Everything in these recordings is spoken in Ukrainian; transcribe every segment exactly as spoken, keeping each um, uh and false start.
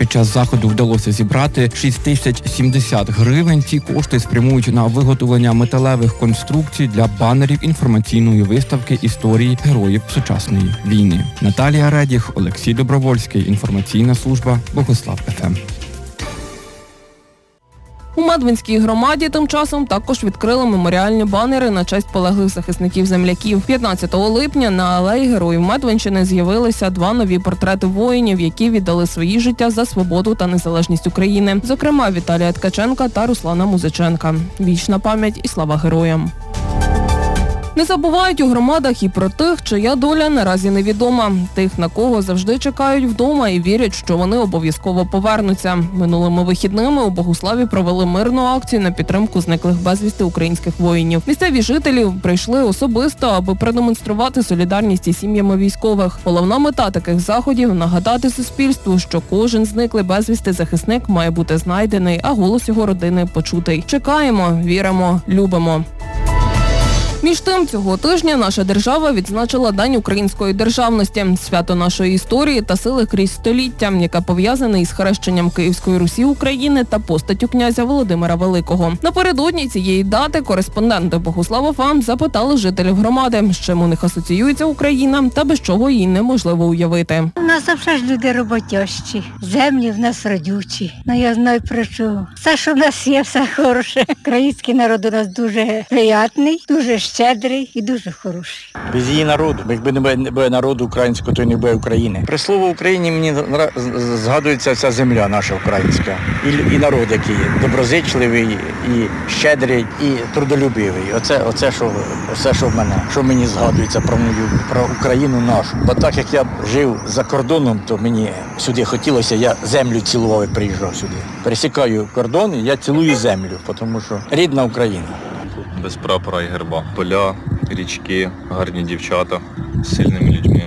Під час заходу вдалося зібрати шість тисяч сімдесят гривень. Ці кошти спрямують на виготовлення металевих конструкцій для банерів інформаційної виставки історії героїв сучасної війни. Наталія Редіх, Олексій Добровольський. Інформаційна служба Богуслав еф ем. У Медвинській громаді тим часом також відкрили меморіальні банери на честь полеглих захисників-земляків. п'ятнадцятого липня на алеї Героїв Медвинщини з'явилися два нові портрети воїнів, які віддали свої життя за свободу та незалежність України. Зокрема, Віталія Ткаченка та Руслана Музиченка. Вічна пам'ять і слава героям. Не забувають у громадах і про тих, чия доля наразі невідома. Тих, на кого завжди чекають вдома і вірять, що вони обов'язково повернуться. Минулими вихідними у Богуславі провели мирну акцію на підтримку зниклих безвісти українських воїнів. Місцеві жителі прийшли особисто, аби продемонструвати солідарність із сім'ями військових. Головна мета таких заходів – нагадати суспільству, що кожен зниклий безвісти захисник має бути знайдений, а голос його родини почутий. Чекаємо, віримо, любимо. Між тим, цього тижня наша держава відзначила День української державності, свято нашої історії та сили крізь століття, яке пов'язане із хрещенням Київської Русі України та постаттю князя Володимира Великого. Напередодні цієї дати кореспонденти Богуслав еф ем запитали жителів громади, з чим у них асоціюється Україна та без чого її неможливо уявити. У нас завжди ж люди роботящі, землі в нас родючі. Ну я знаю про що. Все, що в нас є, все хороше. Український народ у нас дуже приятний, дуже щедрий і дуже хороший. Без її народу, якби не було народу українського, то й не буде України. При слово Україні мені згадується вся земля наша українська. І, і народ, який доброзичливий, і щедрий, і трудолюбивий. Оце, оце, що, оце що в мене, що мені згадується про мою, про Україну нашу. Бо так як я жив за кордоном, то мені сюди хотілося, я землю цілував і приїжджав сюди. Пересікаю кордон і я цілую землю, тому що рідна Україна. Без прапора і герба. Поля, річки, гарні дівчата з сильними людьми.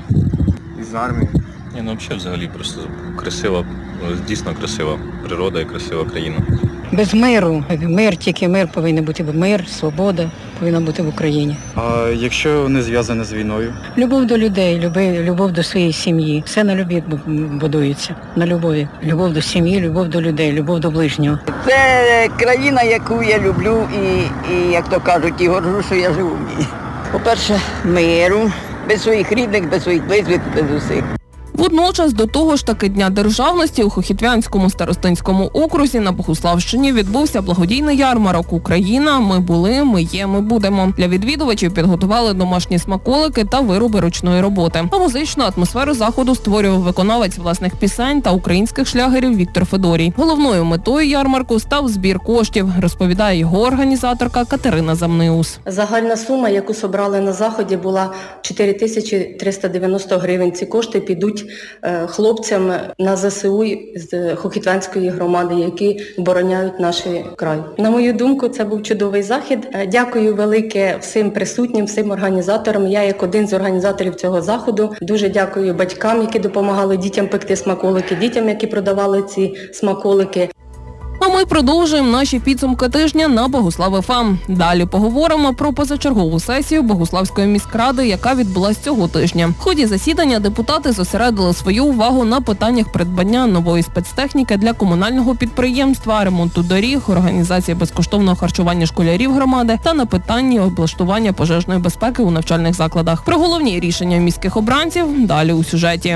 Із армії. Ні, ну взагалі, взагалі просто красива, дійсно красива природа і красива країна. Без миру. Мир, тільки мир повинен бути. Мир, свобода повинна бути в Україні. А якщо не зв'язане з війною? Любов до людей, любов, любов до своєї сім'ї. Все на любові будується. На любові. Любов до сім'ї, любов до людей, любов до ближнього. Це країна, яку я люблю і, і як то кажуть, і горжу, що я живу в ній. По-перше, миру, без своїх рідних, без своїх близьких, без усіх. Водночас до того ж таки Дня державності у Хохітвянському старостинському окрузі на Богуславщині відбувся благодійний ярмарок «Україна. Ми були, ми є, ми будемо». Для відвідувачів підготували домашні смаколики та вироби ручної роботи. А музичну атмосферу заходу створював виконавець власних пісень та українських шлягерів Віктор Федорій. Головною метою ярмарку став збір коштів, розповідає його організаторка Катерина Замниус. Загальна сума, яку зібрали на заході, була чотири тисячі триста дев'яносто гривень. Ці кошти підуть хлопцям на зе се у з Хохітвянської громади, які обороняють наш край. На мою думку, це був чудовий захід. Дякую велике всім присутнім, всім організаторам. Я як один з організаторів цього заходу. Дуже дякую батькам, які допомагали дітям пекти смаколики, дітям, які продавали ці смаколики. А ми продовжуємо наші підсумки тижня на Богуслав еф ем. Далі поговоримо про позачергову сесію Богуславської міськради, яка відбулася цього тижня. В ході засідання депутати зосередили свою увагу на питаннях придбання нової спецтехніки для комунального підприємства, ремонту доріг, організації безкоштовного харчування школярів громади та на питанні облаштування пожежної безпеки у навчальних закладах. Про головні рішення міських обранців далі у сюжеті.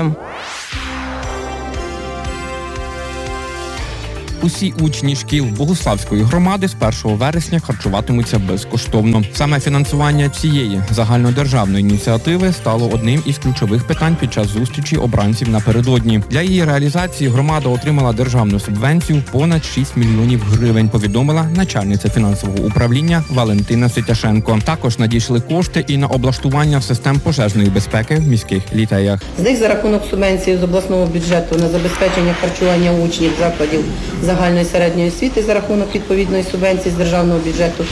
Усі учні шкіл Богуславської громади з першого вересня харчуватимуться безкоштовно. Саме фінансування цієї загальнодержавної ініціативи стало одним із ключових питань під час зустрічі обранців напередодні. Для її реалізації громада отримала державну субвенцію понад шість мільйонів гривень, повідомила начальниця фінансового управління Валентина Ситяшенко. Також надійшли кошти і на облаштування систем пожежної безпеки в міських ліцеях. З них за рахунок субвенції з обласного бюджету на забезпечення харчування учнів закладів загальної середньої освіти за рахунок відповідної субвенції з державного бюджету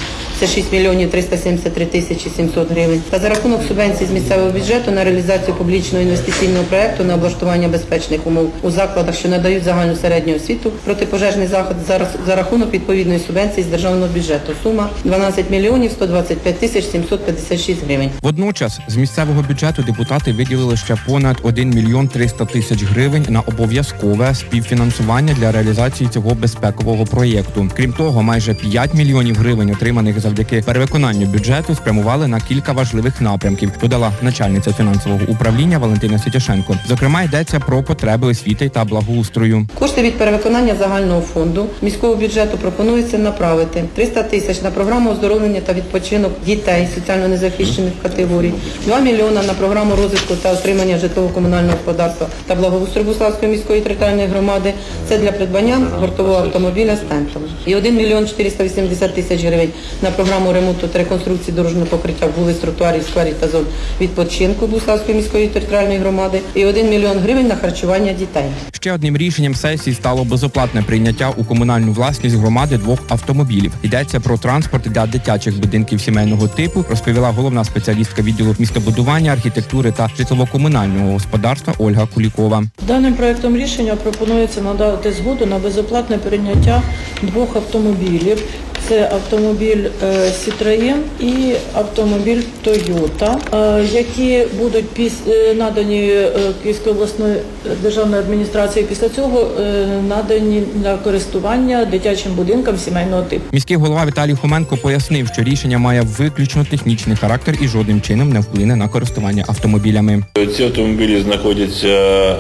це шість мільйонів триста сімдесят три тисячі сімсот гривень. Та за рахунок субвенцій з місцевого бюджету на реалізацію публічного інвестиційного проєкту на облаштування безпечних умов у закладах, що надають загальну середню освіту, протипожежний захід за, за рахунок відповідної субвенції з державного бюджету. Сума дванадцять мільйонів сто двадцять п'ять тисяч сімсот п'ятдесят шість гривень. Водночас з місцевого бюджету депутати виділили ще понад один мільйон триста тисяч гривень на обов'язкове співфінансування для реалізації цього безпекового проєкту. Крім того, майже п'ять мільйонів гривень, отриманих завдяки перевиконанню бюджету, спрямували на кілька важливих напрямків, додала начальниця фінансового управління Валентина Святішенко. Зокрема, йдеться про потреби освіти та благоустрою. Кошти від перевиконання загального фонду міського бюджету пропонується направити триста тисяч на програму оздоровлення та відпочинок дітей соціально незахищених категорій, два мільйона на програму розвитку та отримання житлово-комунального господарства та благоустрою Богуславської міської територіальної громади. Це для придбання гуртового автомобіля «Стемпл». І один мільйон чотириста вісімдесят тисяч гривень на програму ремонту та реконструкції дорожнього покриття вулиць, тротуарів, скверів та зон відпочинку Богуславської міської територіальної громади. І один мільйон гривень на харчування дітей. Ще одним рішенням сесії стало безоплатне прийняття у комунальну власність громади двох автомобілів. Йдеться про транспорт для дитячих будинків сімейного типу, розповіла головна спеціалістка відділу містобудування, архітектури та житлово-комунального господарства Ольга Кулікова. Даним проектом рішення пропонується надати згоду на безоплатне прийняття двох автомобілів. Це автомобіль Citroen і автомобіль Toyota, які будуть надані Київської обласної державної адміністрації. Після цього надані на користування дитячим будинкам сімейного типу. Міський голова Віталій Хоменко пояснив, що рішення має виключно технічний характер і жодним чином не вплине на користування автомобілями. Ці автомобілі знаходяться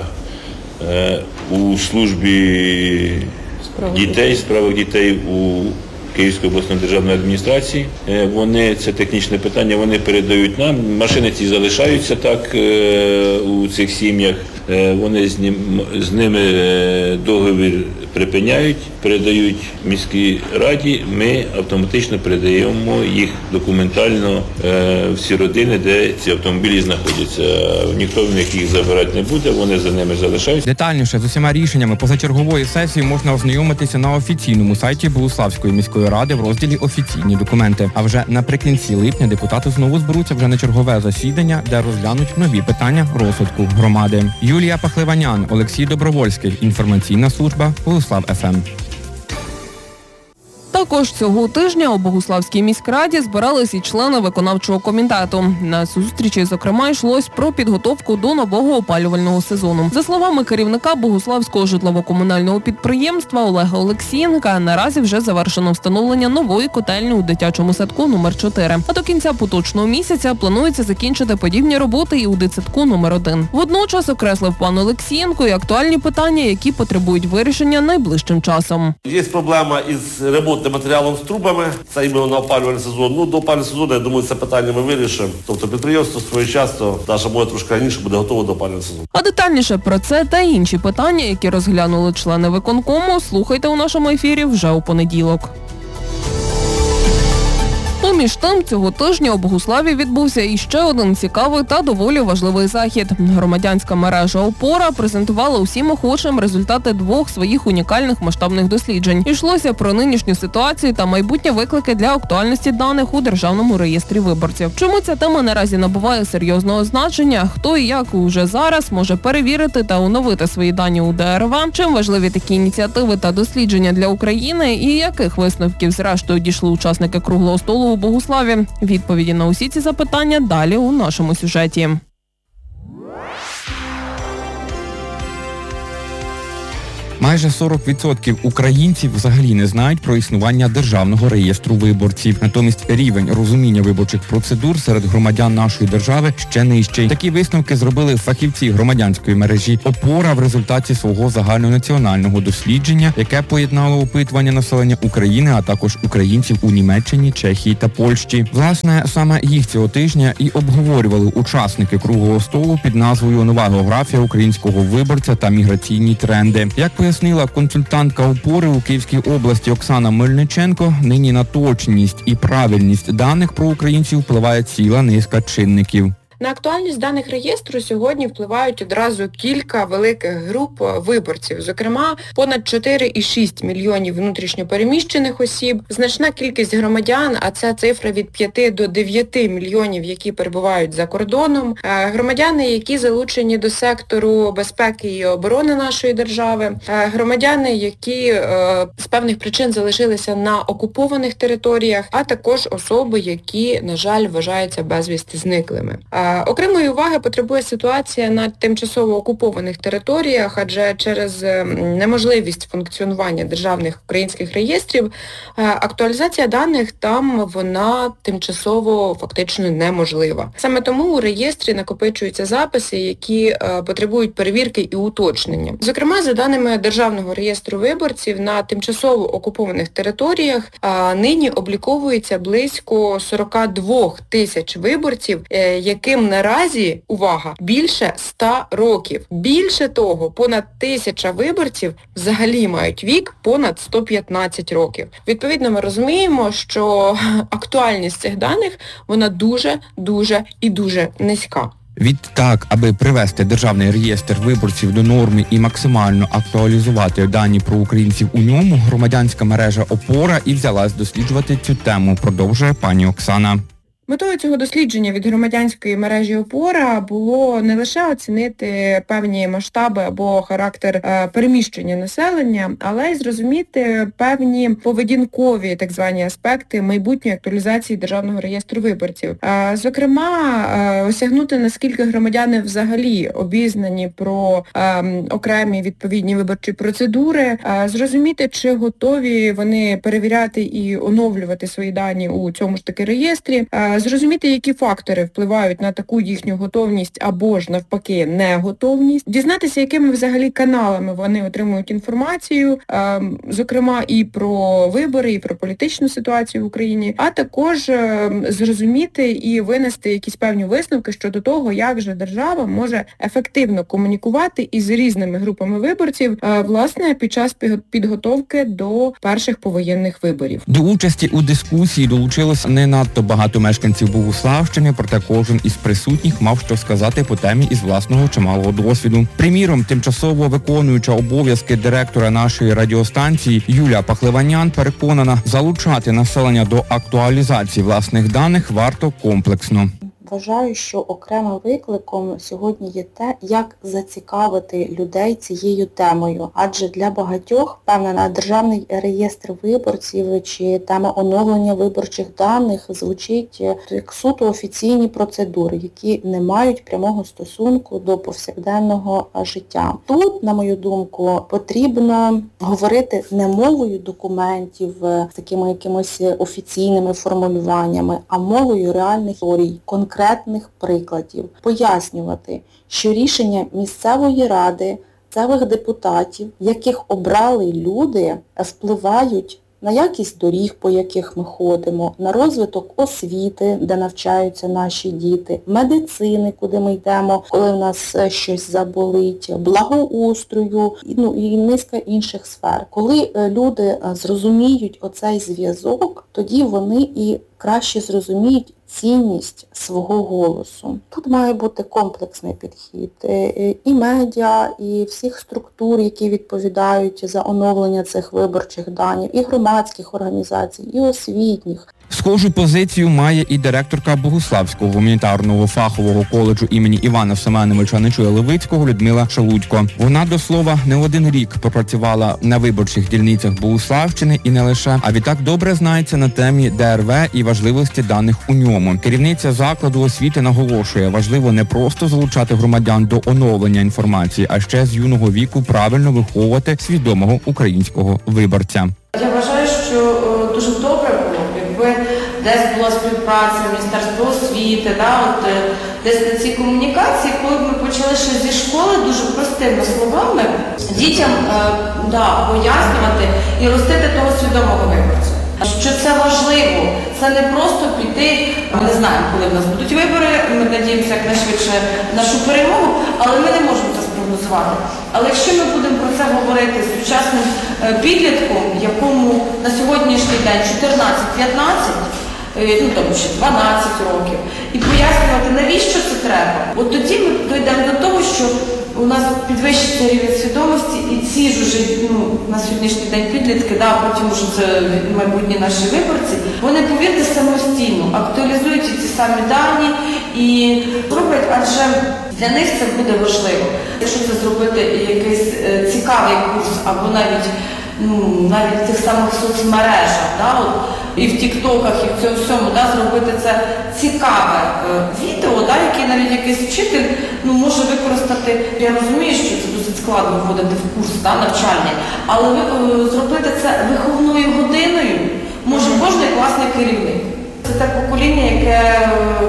у службі дітей, справах дітей у Київської обласної державної адміністрації. Вони, це технічне питання, вони передають нам. Машини ці залишаються так у цих сім'ях. Вони з, ним, з ними договір припиняють, передають міській раді. Ми автоматично передаємо їх документально в ці родини, де ці автомобілі знаходяться. Ніхто в них їх забирати не буде, вони за ними залишаються. Детальніше з усіма рішеннями позачергової сесії можна ознайомитися на офіційному сайті Богуславської міської ради в розділі «Офіційні документи». А вже наприкінці липня депутати знову зберуться вже на чергове засідання, де розглянуть нові питання розвитку громади. Юлія Пахливанян, Олексій Добровольський. Інформаційна служба Богуслав еф ем. Також цього тижня у Богуславській міськраді збирались і члени виконавчого комітету. На зустрічі, зокрема, йшлось про підготовку до нового опалювального сезону. За словами керівника Богуславського житлово-комунального підприємства Олега Олексієнка, наразі вже завершено встановлення нової котельні у дитячому садку номер чотири. А до кінця поточного місяця планується закінчити подібні роботи і у дитсадку номер один. Водночас окреслив пан Олексієнко і актуальні питання, які потребують вирішення найближчим часом. Є проблема із ремонтним матеріалом з трубами, це іменно на опалювальний сезон. Ну, до опалювального сезону, я думаю, це питання ми вирішимо. Тобто підприємство своєчасно, навіть може трошки раніше, буде готове до опалювального сезону. А детальніше про це та інші питання, які розглянули члени виконкому, слухайте у нашому ефірі вже у понеділок. Між тим, цього тижня у Богуславі відбувся іще один цікавий та доволі важливий захід. Громадянська мережа «Опора» презентувала усім охочим результати двох своїх унікальних масштабних досліджень. Йшлося про нинішню ситуацію та майбутні виклики для актуальності даних у Державному реєстрі виборців. Чому ця тема наразі набуває серйозного значення, хто і як уже зараз може перевірити та оновити свої дані у Де Ер Ве, чим важливі такі ініціативи та дослідження для України і яких висновків зрештою дійшли учасники круглого столу у Богуславі. Відповіді на усі ці запитання далі у нашому сюжеті. Майже сорок відсотків українців взагалі не знають про існування Державного реєстру виборців. Натомість рівень розуміння виборчих процедур серед громадян нашої держави ще нижчий. Такі висновки зробили фахівці громадянської мережі «Опора» в результаті свого загальнонаціонального дослідження, яке поєднало опитування населення України, а також українців у Німеччині, Чехії та Польщі. Власне, саме їх цього тижня і обговорювали учасники круглого столу під назвою «Нова географія українського виборця та міграційні тренди». Як пояснила консультантка «Опори» у Київській області Оксана Мельниченко, нині на точність і правильність даних про українців впливає ціла низка чинників. На актуальність даних реєстру сьогодні впливають одразу кілька великих груп виборців, зокрема понад чотири цілих шість мільйонів внутрішньопереміщених осіб, значна кількість громадян, а це цифра від п'яти до дев'яти мільйонів, які перебувають за кордоном, громадяни, які залучені до сектору безпеки і оборони нашої держави, громадяни, які з певних причин залишилися на окупованих територіях, а також особи, які, на жаль, вважаються безвісти зниклими. Окремої уваги потребує ситуація на тимчасово окупованих територіях, адже через неможливість функціонування державних українських реєстрів актуалізація даних там, вона тимчасово фактично неможлива. Саме тому у реєстрі накопичуються записи, які потребують перевірки і уточнення. Зокрема, за даними Державного реєстру виборців, на тимчасово окупованих територіях нині обліковується близько сорок два тисяч виборців, яким наразі, увага, більше ста років. Більше того, понад тисяча виборців взагалі мають вік понад сто п'ятнадцять років. Відповідно, ми розуміємо, що актуальність цих даних, вона дуже-дуже і дуже низька. Відтак, аби привести Державний реєстр виборців до норми і максимально актуалізувати дані про українців у ньому, громадянська мережа «Опора» і взялась досліджувати цю тему, продовжує пані Оксана. Метою цього дослідження від громадянської мережі «Опора» було не лише оцінити певні масштаби або характер е, переміщення населення, але й зрозуміти певні поведінкові так звані аспекти майбутньої актуалізації Державного реєстру виборців. Е, зокрема, е, осягнути, наскільки громадяни взагалі обізнані про е, окремі відповідні виборчі процедури, е, зрозуміти, чи готові вони перевіряти і оновлювати свої дані у цьому ж таки реєстрі, е, зрозуміти, які фактори впливають на таку їхню готовність або ж навпаки неготовність, дізнатися, якими взагалі каналами вони отримують інформацію, зокрема і про вибори, і про політичну ситуацію в Україні, а також зрозуміти і винести якісь певні висновки щодо того, як же держава може ефективно комунікувати із різними групами виборців, власне, під час підготовки до перших повоєнних виборів. До участі у дискусії долучилось не надто багато мешканців Богуславщини, проте кожен із присутніх мав що сказати по темі із власного чималого досвіду. Приміром, тимчасово виконуюча обов'язки директора нашої радіостанції Юлія Пахливанян переконана, залучати населення до актуалізації власних даних варто комплексно. Вважаю, що окремим викликом сьогодні є те, як зацікавити людей цією темою. Адже для багатьох, певно, на Державний реєстр виборців чи тема оновлення виборчих даних звучить як суто офіційні процедури, які не мають прямого стосунку до повсякденного життя. Тут, на мою думку, потрібно говорити не мовою документів, з такими якимось офіційними формулюваннями, а мовою реальних історій, конкретних конкретних прикладів, пояснювати, що рішення місцевої ради, місцевих депутатів, яких обрали люди, впливають на якість доріг, по яких ми ходимо, на розвиток освіти, де навчаються наші діти, медицини, куди ми йдемо, коли в нас щось заболить, благоустрою, ну і низка інших сфер. Коли люди зрозуміють оцей зв'язок, тоді вони і краще зрозуміють цінність свого голосу. Тут має бути комплексний підхід і медіа, і всіх структур, які відповідають за оновлення цих виборчих даних, і громадських організацій, і освітніх. Схожу позицію має і директорка Богуславського гуманітарного фахового коледжу імені Івана Семеновича Нечуя-Левицького Людмила Шелудько. Вона, до слова, не один рік пропрацювала на виборчих дільницях Богуславщини і не лише, а відтак добре знається на темі Де Ер Ве і важливості даних у ньому. Керівниця закладу освіти наголошує, важливо не просто залучати громадян до оновлення інформації, а ще з юного віку правильно виховувати свідомого українського виборця. Я вважаю, що дуже добре було, якби десь була співпраця Міністерства освіти, да, от, десь на цій комунікації, коли ми почали ще зі школи дуже простими словами дітям е, да, пояснювати і ростити того свідомого виборця. Що це важливо, це не просто піти, ми не знаємо, коли в нас будуть вибори, ми надіємося якнайшвидше нашу перемогу, але ми не можемо це спрогнозувати. Але якщо ми будемо про це говорити з сучасним підлітком, якому на сьогоднішній день чотирнадцять-п'ятнадцять, ну там ще дванадцять років, і пояснювати, навіщо це треба. От тоді ми дійдемо до того, що у нас підвищиться рівень свідомості, і ці ж уже, ну, на сьогоднішній день підлітки, да, потім уже це майбутні наші виборці, вони, повірте, самостійно актуалізують ці самі дані і роблять, адже для них це буде важливо. Якщо це зробити якийсь цікавий курс, або навіть, ну, навіть в тих самих соцмережах, да, от, і в тіктоках, і в цьому всьому, да, зробити це цікаве е, відео, да, яке навіть якийсь вчитель, ну, може використати. Я розумію, що це досить складно входити в курс, да, навчальний, але ви, е, зробити це виховною годиною може кожен класний керівник. Це те покоління, яке е,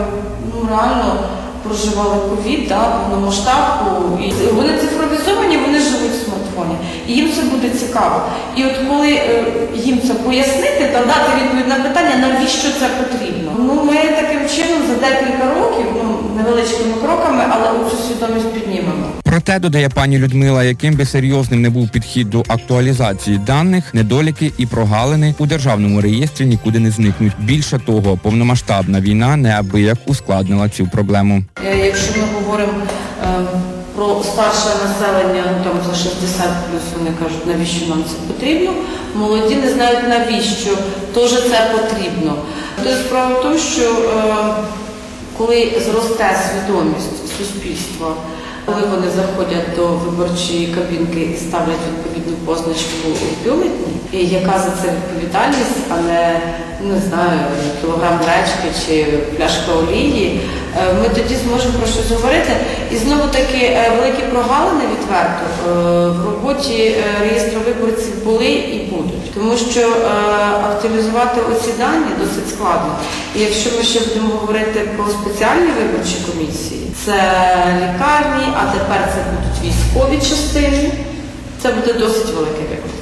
ну, реально проживали ковід, да, повномасштабку, і вони цифровізовані, вони живуть в смартфоні. І їм це буде цікаво. І от коли е, їм це пояснити та дати відповідь на питання, навіщо це потрібно. Ну, ми таким чином за декілька років, ну, невеличкими кроками, але цю свідомість піднімемо. Проте, додає пані Людмила, яким би серйозним не був підхід до актуалізації даних, недоліки і прогалини у державному реєстрі нікуди не зникнуть. Більше того, повномасштабна війна неабияк ускладнила цю проблему. Якщо ми говоримо е, про старше населення, ну, там за шістдесят плюс, вони кажуть, навіщо нам це потрібно, молоді не знають навіщо, теж це потрібно. Тобто справа в тому, що е, коли зросте свідомість суспільства, коли вони заходять до виборчої кабінки і ставлять відповідну позначку у бюлетні, і яка за це відповідальність, а не, не знаю, кілограм гречки чи пляшка олії, ми тоді зможемо про щось говорити. І знову таки великі прогалини відверто в роботі реєстру виборців були і будуть. Тому що актуалізувати оці дані досить складно. І якщо ми ще будемо говорити про спеціальні виборчі комісії, це лікарні, а тепер це будуть військові частини, це буде досить великий виклик.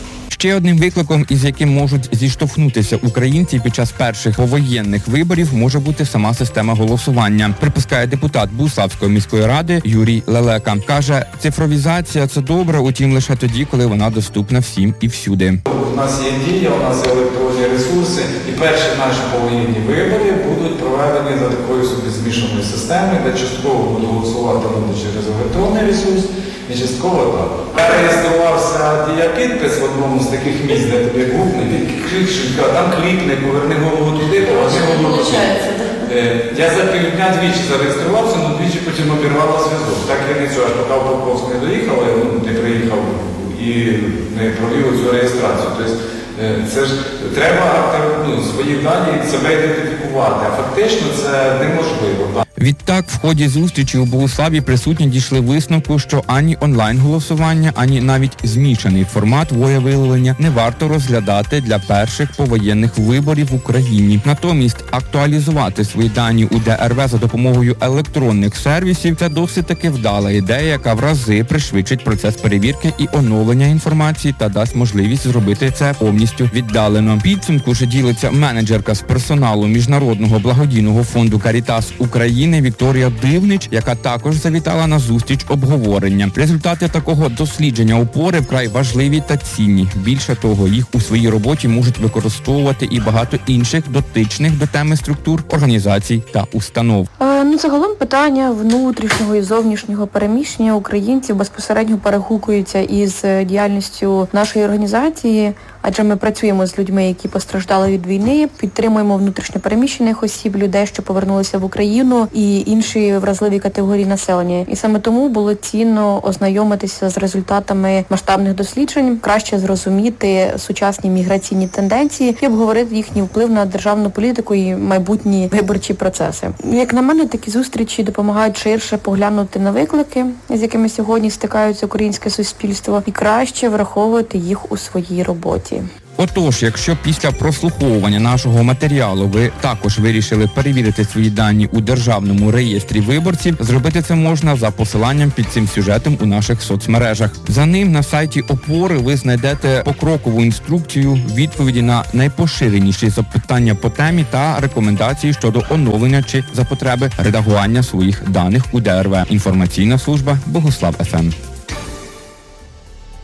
Ще одним викликом, із яким можуть зіштовхнутися українці під час перших повоєнних виборів, може бути сама система голосування, припускає депутат Богуславської міської ради Юрій Лелека. Каже, цифровізація – це добре, утім лише тоді, коли вона доступна всім і всюди. У нас є Дія, у нас є електронні ресурси, і перші наші повоєнні вибори будуть проведені за такою собі змішаною системою, де частково будуть голосувати люди через електронний ресурс, і частково так. Я реєструвався дія-підпис в одному з таких місць, де тобі гукне, він кричить, там клікни, поверни голову туди, поверни голову туди. Я за півдня двічі зареєструвався, але двічі потім обірвала зв'язок. Так я не цього, аж поки в Покровськ не доїхав, не приїхав і не провів цю реєстрацію. Тобто це ж треба ну, свої дані себе ідентифікувати, а фактично це неможливо. Відтак, в ході зустрічі у Богуславі присутні дійшли висновку, що ані онлайн-голосування, ані навіть змішаний формат волевиявлення не варто розглядати для перших повоєнних виборів в Україні. Натомість, актуалізувати свої дані у де ер ве за допомогою електронних сервісів – це досить таки вдала ідея, яка в рази пришвидшить процес перевірки і оновлення інформації та дасть можливість зробити це повністю віддалено. Підсумку ж ділиться менеджерка з персоналу Міжнародного благодійного фонду «Карітас України» Вікторія Дивнич, яка також завітала на зустріч обговорення. Результати такого дослідження опори вкрай важливі та цінні. Більше того, їх у своїй роботі можуть використовувати і багато інших дотичних до теми структур, організацій та установ. Е, ну, загалом питання внутрішнього і зовнішнього переміщення українців безпосередньо перегукуються із діяльністю нашої організації, адже ми працюємо з людьми, які постраждали від війни, підтримуємо внутрішньо переміщених осіб, людей, що повернулися в Україну, і інші вразливі категорії населення. І саме тому було цінно ознайомитися з результатами масштабних досліджень, краще зрозуміти сучасні міграційні тенденції і обговорити їхній вплив на державну політику і майбутні виборчі процеси. Як на мене, такі зустрічі допомагають ширше поглянути на виклики, з якими сьогодні стикаються українське суспільство, і краще враховувати їх у своїй роботі. Отож, якщо після прослуховування нашого матеріалу ви також вирішили перевірити свої дані у Державному реєстрі виборців, зробити це можна за посиланням під цим сюжетом у наших соцмережах. За ним на сайті Опори ви знайдете покрокову інструкцію, відповіді на найпоширеніші запитання по темі та рекомендації щодо оновлення чи за потреби редагування своїх даних у де ер ве. Інформаційна служба Богуслав еф ем.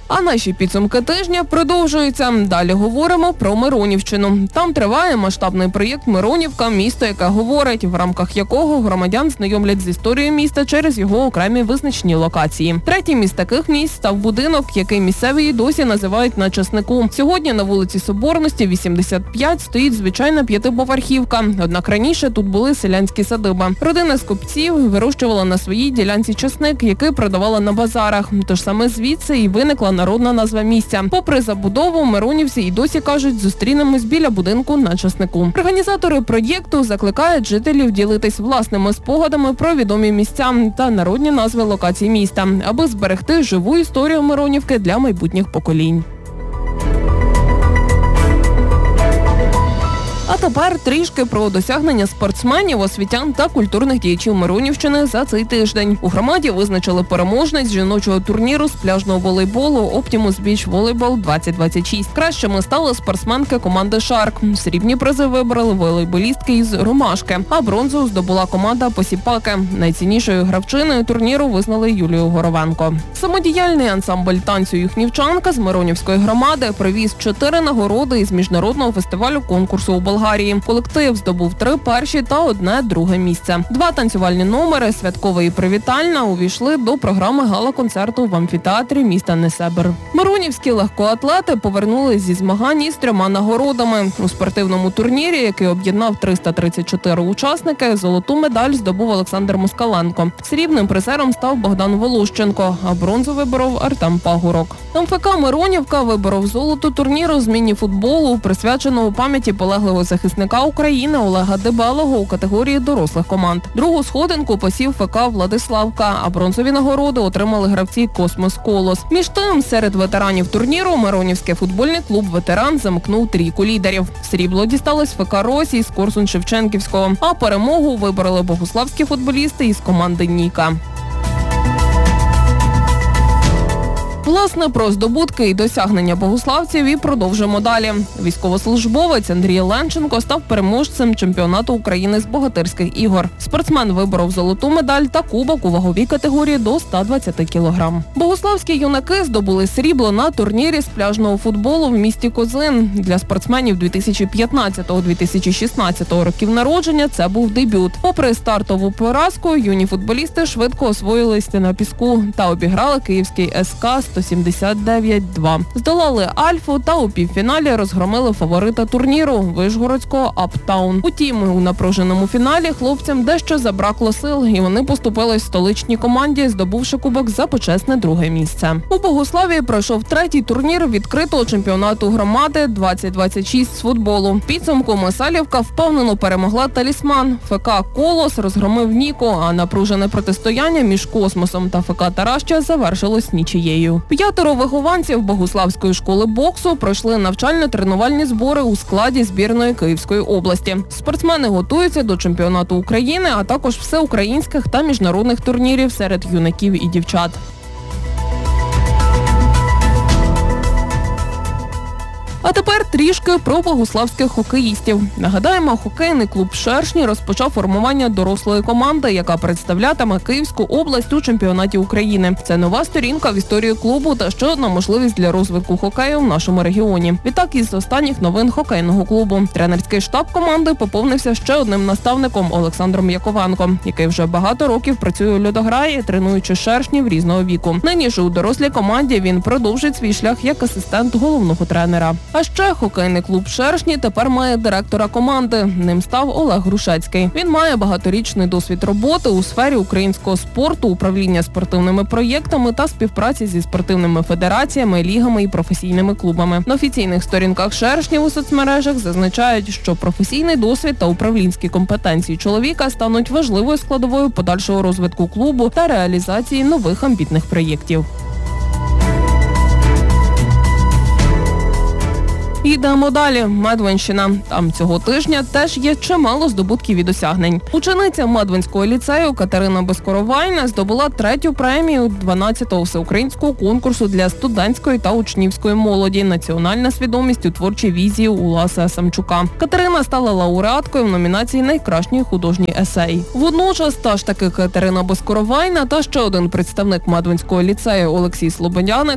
А наші підсумки тижня продовжуються. Далі говоримо про Миронівщину. Там триває масштабний проєкт «Миронівка. Місто, яке говорить», в рамках якого громадян знайомлять з історією міста через його окремі визначні локації. Третім із таких місць став будинок, який місцеві досі називають на Часнику. Сьогодні на вулиці Соборності, вісімдесят п'ять, стоїть звичайна п'ятиповерхівка. Однак раніше тут були селянські садиби. Родина з купців вирощувала на своїй ділянці часник, який продавала на базарах. Тож саме звідси і виникла народна назва місця. Попри забудову, миронівці і досі кажуть, зустрінемось біля будинку на Часнику. Організатори проєкту закликають жителів ділитись власними спогадами про відомі місця та народні назви локацій міста, аби зберегти живу історію Миронівки для майбутніх поколінь. А тепер трішки про досягнення спортсменів, освітян та культурних діячів Миронівщини за цей тиждень. У громаді визначили переможниць жіночого турніру з пляжного волейболу Optimus Beach Volleyball двадцять двадцять шість. Кращими стали спортсменки команди «Шарк». Срібні призи вибрали волейболістки із «Ромашки», а бронзу здобула команда «Посіпаки». Найціннішою гравчиною турніру визнали Юлію Горовенко. Самодіяльний ансамбль танцю «Юхнівчанка» з Миронівської громади привіз чотири нагороди із міжнародного фестивалю конкурсу у Болгарії. Колектив здобув три перші та одне друге місце. Два танцювальні номери «Святкове» і «Привітальна» увійшли до програми гала-концерту в амфітеатрі міста Несебр. Миронівські легкоатлети повернулись зі змагань із трьома нагородами. У спортивному турнірі, який об'єднав триста тридцять чотири учасники, золоту медаль здобув Олександр Москаленко. Срібним призером став Богдан Волощенко, а бронзу виборов Артем Пагурок. ем еф ка «Миронівка» виборов золото турніру з міні-футболу, присвяченого пам'яті полеглого захисника України Олега Дебелого у категорії дорослих команд. Другу сходинку посів ФК «Владиславка», а бронзові нагороди отримали гравці «Космос Колос». Між тим, серед ветеранів турніру Миронівський футбольний клуб «Ветеран» замкнув трійку лідерів. Срібло дісталось ФК «Росій» з Корсунь-Шевченківського, а перемогу вибороли богуславські футболісти із команди «Ніка». Власне, про здобутки і досягнення богуславців і продовжимо далі. Військовослужбовець Андрій Ленченко став переможцем чемпіонату України з богатирських ігор. Спортсмен виборов золоту медаль та кубок у ваговій категорії до ста двадцяти кілограм. Богуславські юнаки здобули срібло на турнірі з пляжного футболу в місті Козин. Для спортсменів дві тисячі п'ятнадцятого - дві тисячі шістнадцятого років народження це був дебют. Попри стартову поразку, юні футболісти швидко освоїлися на піску та обіграли київський ес ка сто сімдесят дев'ять два. Здолали Альфу та у півфіналі розгромили фаворита турніру – Вишгородського Аптаун. Утім, у напруженому фіналі хлопцям дещо забракло сил, і вони поступились столичній команді, здобувши кубок за почесне друге місце. У Богуславі пройшов третій турнір відкритого чемпіонату громади двадцять двадцять шість з футболу. В підсумку Месалівка впевнено перемогла «Талісман». ФК «Колос» розгромив «Ніку», а напружене протистояння між «Космосом» та ФК «Тараща» завершилось нічиєю. П'ятеро вихованців Богуславської школи боксу пройшли навчально-тренувальні збори у складі збірної Київської області. Спортсмени готуються до чемпіонату України, а також всеукраїнських та міжнародних турнірів серед юнаків і дівчат. А тепер трішки про богуславських хокеїстів. Нагадаємо, хокейний клуб «Шершні» розпочав формування дорослої команди, яка представлятиме Київську область у чемпіонаті України. Це нова сторінка в історії клубу та ще одна можливість для розвитку хокею в нашому регіоні. Відтак, із останніх новин хокейного клубу. Тренерський штаб команди поповнився ще одним наставником Олександром Яковенком, який вже багато років працює у льодограї, тренуючи шершнів різного віку. Нині ж у дорослій команді він продовжить свій шлях як асистент головного тренера. А ще хокейний клуб «Шершні» тепер має директора команди. Ним став Олег Грушецький. Він має багаторічний досвід роботи у сфері українського спорту, управління спортивними проєктами та співпраці зі спортивними федераціями, лігами і професійними клубами. На офіційних сторінках «Шершнів» у соцмережах зазначають, що професійний досвід та управлінські компетенції чоловіка стануть важливою складовою подальшого розвитку клубу та реалізації нових амбітних проєктів. Йдемо далі. Медвинщина. Там цього тижня теж є чимало здобутків і досягнень. Учениця Медвинського ліцею Катерина Безкоровайна здобула третю премію дванадцятого всеукраїнського конкурсу для студентської та учнівської молоді «Національна свідомість у творчій візії» Уласа Самчука. Катерина стала лауреаткою в номінації «Найкращий художній есей». Водночас та ж таки Катерина Безкоровайна та ще один представник Медвинського ліцею Олексій Слободяник